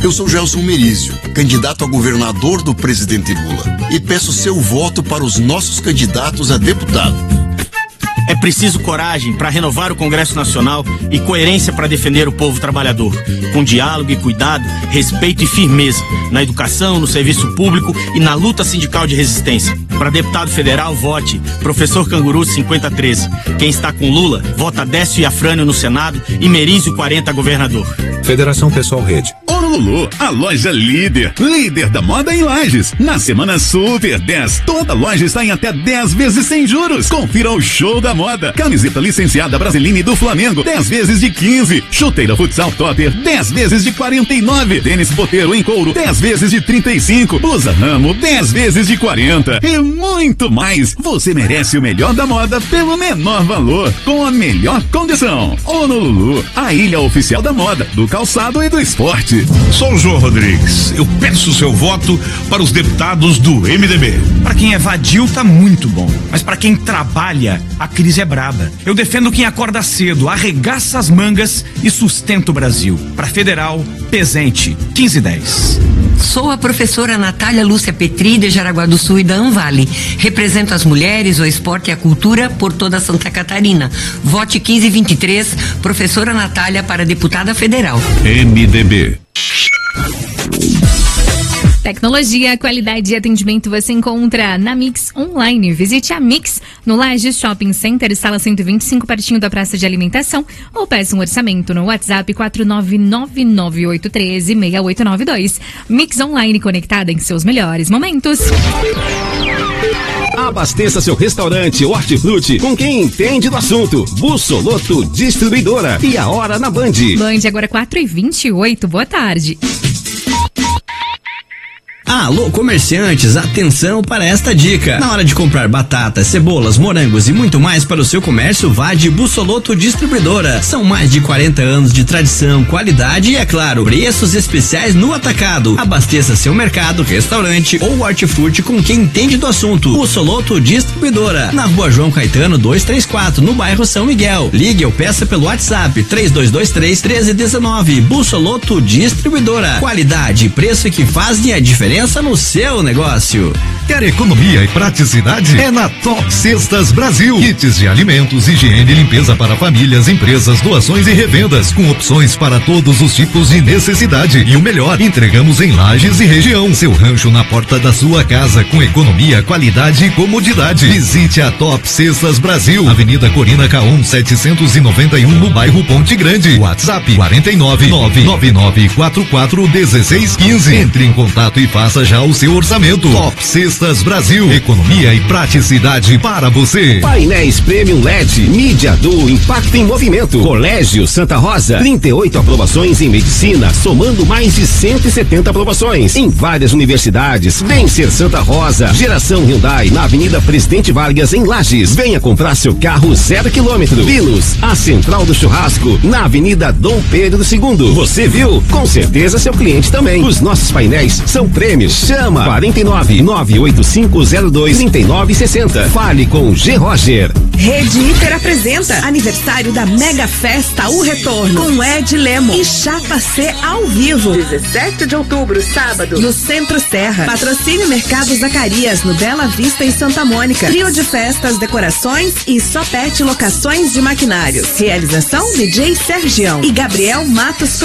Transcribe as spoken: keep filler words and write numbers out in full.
Eu sou Gelson Merizio, candidato a governador do presidente Lula, e peço seu voto para os nossos candidatos a deputado. É preciso coragem para renovar o Congresso Nacional e coerência para defender o povo trabalhador, com diálogo e cuidado, respeito e firmeza, na educação, no serviço público e na luta sindical de resistência. Para deputado federal, vote Professor Canguru cinquenta treze. Quem está com Lula, vota Décio e Afrânio no Senado e Merizio quarenta governador. Federação Pessoal Rede. Ouro Lulu, a loja líder, líder da moda em Lages. Na semana Super dez, toda loja está em até dez vezes sem juros. Confira o show da moda. Camiseta licenciada Brasiline do Flamengo, dez vezes de quinze. Chuteira Futsal Topper, dez vezes de quarenta e nove. Tênis Boteiro em couro, dez vezes de trinta e cinco. Blusa Ramo, dez vezes de quarenta. E muito mais. Você merece o melhor da moda pelo menor valor, com a melhor condição. Honolulu, a ilha oficial da moda, do calçado e do esporte. Sou o João Rodrigues. Eu peço seu voto para os deputados do M D B. Para quem é vadio, tá muito bom. Mas para quem trabalha, a crise é braba. Eu defendo quem acorda cedo, arregaça as mangas e sustenta o Brasil. Para Federal, Pesente, quinze dez. Sou a professora Natália Lúcia Petri, de Jaraguá do Sul e da Anvale. Represento as mulheres, o esporte e a cultura por toda Santa Catarina. Vote quinze vinte e três, professora Natália para deputada federal. M D B. Tecnologia, qualidade e atendimento você encontra na Mix Online. Visite a Mix no Lages Shopping Center, sala cento e vinte e cinco, pertinho da praça de alimentação, ou peça um orçamento no WhatsApp quatro nove nove nove oito um três seis oito nove dois. Mix Online, conectada em seus melhores momentos. Abasteça seu restaurante ou hortifruti com quem entende do assunto. Bussoloto Distribuidora. E a hora na Band. Band agora quatro e vinte e oito. Boa tarde. Alô, comerciantes, atenção para esta dica. Na hora de comprar batatas, cebolas, morangos e muito mais para o seu comércio, vá de Bussoloto Distribuidora. São mais de quarenta anos de tradição, qualidade e, é claro, preços especiais no atacado. Abasteça seu mercado, restaurante ou hortifruti com quem entende do assunto. Bussoloto Distribuidora, na Rua João Caetano duzentos e trinta e quatro, no bairro São Miguel. Ligue ou peça pelo WhatsApp três dois dois três, um três um nove. Bussoloto Distribuidora. Qualidade e preço que fazem a diferença no seu negócio. Quer economia e praticidade? É na Top Cestas Brasil. Kits de alimentos, higiene e limpeza para famílias, empresas, doações e revendas, com opções para todos os tipos de necessidade. E o melhor, entregamos em Lages e região. Seu rancho na porta da sua casa, com economia, qualidade e comodidade. Visite a Top Cestas Brasil, Avenida Corina Caon setecentos e noventa e um, no bairro Ponte Grande. WhatsApp quarenta e nove, nove nove nove quatro quatro um seis um cinco. Entre em contato e faça já o seu orçamento. Top Cestas Brasil, economia e praticidade para você. Painéis Premium L E D, mídia do Impacto em Movimento. Colégio Santa Rosa, trinta e oito aprovações em medicina, somando mais de cento e setenta aprovações em várias universidades. Vem ser Santa Rosa. Geração Hyundai, na Avenida Presidente Vargas, em Lages. Venha comprar seu carro zero quilômetro. Vilos, a Central do Churrasco, na Avenida Dom Pedro segundo. Você viu? Com certeza seu cliente também. Os nossos painéis são prêmios. Chama quarenta e nove, nove oito cinco zero dois, trinta e nove sessenta. Fale com G. Roger. Rede Hiper apresenta aniversário da Mega Festa O Retorno, com Ed Lemo e Chapa C ao vivo. dezessete de outubro, sábado, no Centro Serra. Patrocínio Mercado Zacarias, no Bela Vista e Santa Mônica. Trio de festas, decorações e Sopete Locações de Maquinários. Realização D J Sergião e Gabriel Matos